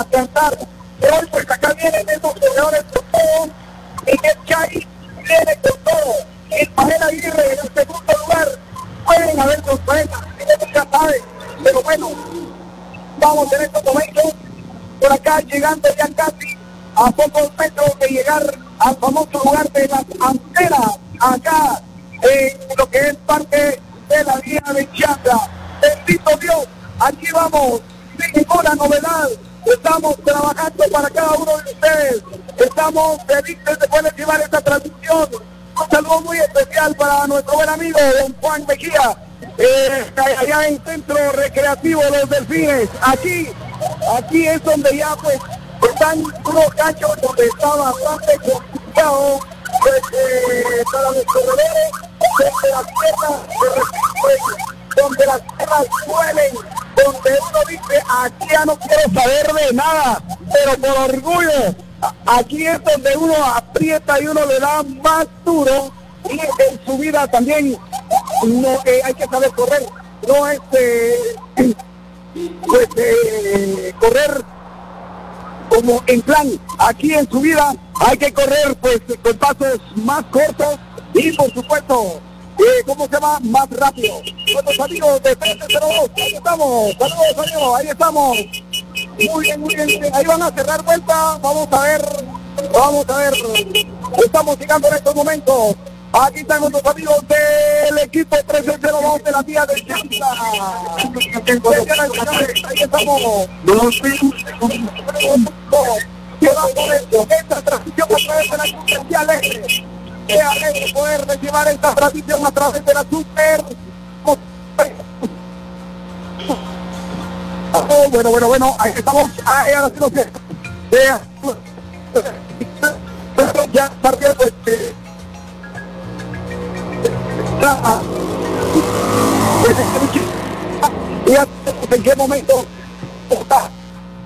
a cantar. Pero hoy pues acá vienen esos jugadores con todo. Miguel Chay viene con todo. Ismael Aguirre en el segundo lugar. Pueden haber sorpresas, nunca sabe. Pero bueno, vamos en estos momentos por acá llegando ya casi a pocos metros de llegar al famoso lugar de las antenas, acá en lo que es parte de la vía de Chanda. Bendito Dios, aquí vamos, sin ninguna novedad, estamos trabajando para cada uno de ustedes, estamos felices de poder llevar esta transmisión. Un saludo muy especial para nuestro buen amigo don Juan Mejía, allá en Centro Recreativo Los Delfines. Aquí es donde ya pues están unos cachos donde está bastante complicado pues, para los corredores, donde las piernas duelen, donde uno dice aquí ya no quiero saber de nada, pero por orgullo, aquí es donde uno aprieta y uno le da más duro, y en su vida también no, hay que saber correr, no es correr como en plan, aquí en su vida hay que correr pues con pasos más cortos y por supuesto, ¿cómo se llama? Más rápido. Nuestros amigos de P02, ahí estamos, saludos amigos, ahí estamos. Muy bien, ahí van a cerrar vuelta, vamos a ver, estamos llegando en estos momentos. Aquí están nuestros amigos del equipo 1302 de la vía de Chanta. Ahí estamos. Esta transmisión a través de la Super Alegre. Qué alegre poder llevar esta transmisión a través de la Super. Bueno, ahí estamos. Ahora sí lo sé. Ya partiendo y en qué momento está